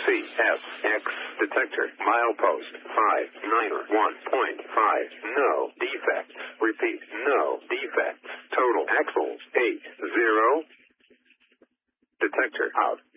CSX detector. Milepost 591.5. No defects. Repeat, no defects. Total axles 80. Detector out.